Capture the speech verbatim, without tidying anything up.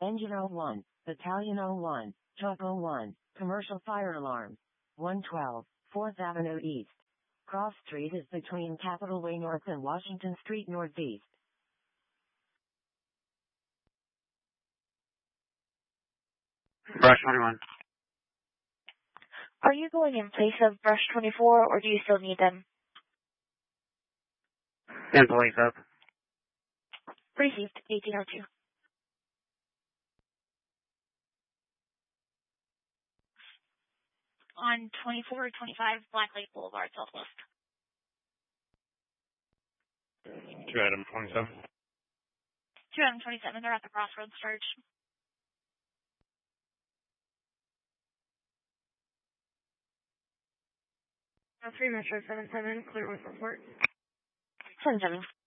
Engine oh one, Battalion oh one, Truck oh one, Commercial Fire Alarm. one twelve, fourth Avenue East. Cross Street is between Capitol Way North and Washington Street Northeast. Brush twenty-one. Are you going in place of Brush twenty-four, or do you still need them? In place of. Received, eighteen oh two. On twenty-four twenty-five Black Lake Boulevard, Southwest. Two Adam twenty-seven. Two Adam twenty-seven, they're at the Crossroads Church. three Metro seven seven, clear with report. seven seven.